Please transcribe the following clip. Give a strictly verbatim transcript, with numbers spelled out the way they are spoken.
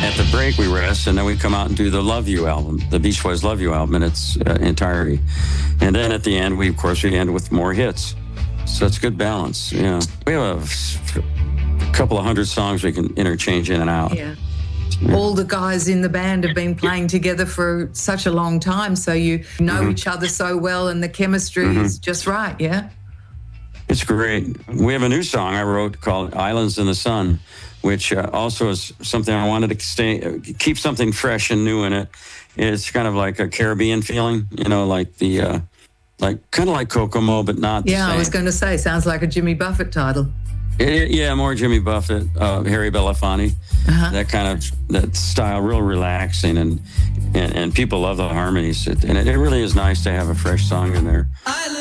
at the break, we rest, and then we come out and do the Love You album, the Beach Boys Love You album in its uh, entirety. And then at the end, we, of course, we end with more hits. So it's good balance. Yeah. We have a couple of hundred songs we can interchange in and out. Yeah. All the guys in the band have been playing together for such a long time, so you know mm-hmm. each other so well, and the chemistry mm-hmm. is just right, yeah? It's great. We have a new song I wrote called Islands in the Sun, which uh, also is something I wanted to stay, keep something fresh and new in it. It's kind of like a Caribbean feeling, you know, like the, uh, like kind of like Kokomo, but not the Yeah, same. I was going to say, sounds like a Jimmy Buffett title. It, yeah, more Jimmy Buffett, uh, Harry Belafonte, uh-huh. that kind of that style, real relaxing, and and, and people love the harmonies. It, and it, it really is nice to have a fresh song in there.